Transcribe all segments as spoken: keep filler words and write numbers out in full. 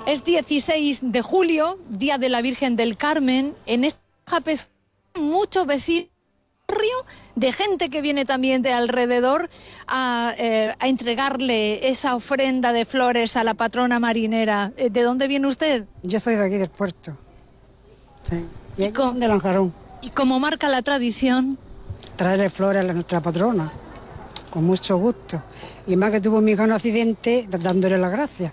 Es dieciséis de julio, Día de la Virgen del Carmen. En esta pesca muchos vecinos de gente que viene también de alrededor a, eh, a entregarle esa ofrenda de flores a la patrona marinera. ¿De dónde viene usted? Yo soy de aquí del puerto. Sí. Y, ¿Y cómo, de Lanjarón. ¿Y cómo marca la tradición? Traerle flores a nuestra patrona, con mucho gusto. Y más que tuvo mi hija un accidente, dándole las gracias.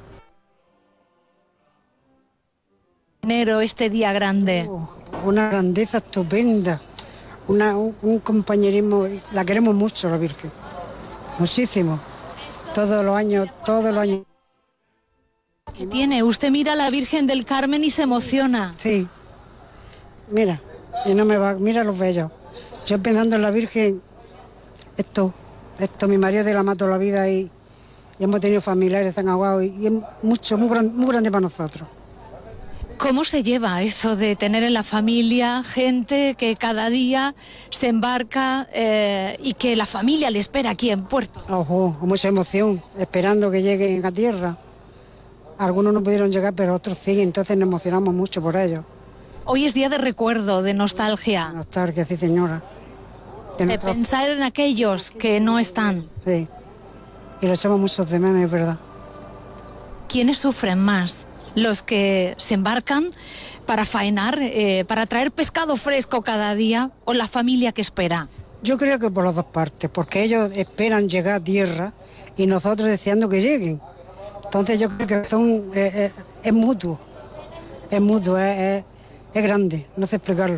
Enero, este día grande. Oh, una grandeza estupenda, una, un, un compañerismo, la queremos mucho la Virgen, muchísimo, todos los años, todos los años. ¿Qué tiene? Usted mira a la Virgen del Carmen y se emociona. Sí, mira, y no me va, mira los bellos. Yo pensando en la Virgen, esto, esto, mi marido de la mató la vida y, y hemos tenido familiares tan aguados y, y es mucho, muy, gran, muy grande para nosotros. ¿Cómo se lleva eso de tener en la familia gente que cada día se embarca eh, y que la familia le espera aquí en puerto? Ojo, con mucha emoción, esperando que lleguen a tierra. Algunos no pudieron llegar, pero otros sí, entonces nos emocionamos mucho por ello. Hoy es día de recuerdo, de nostalgia. Nostalgia, sí señora. De, de pensar en aquellos que no están. Sí, y lo echamos muchos de menos, es verdad. ¿Quiénes sufren más? ¿Los que se embarcan para faenar, eh, para traer pescado fresco cada día, o la familia que espera? Yo creo que por las dos partes, porque ellos esperan llegar a tierra y nosotros deseando que lleguen. Entonces yo creo que son, eh, eh, es mutuo, es mutuo, es, es, es grande, no sé explicarlo.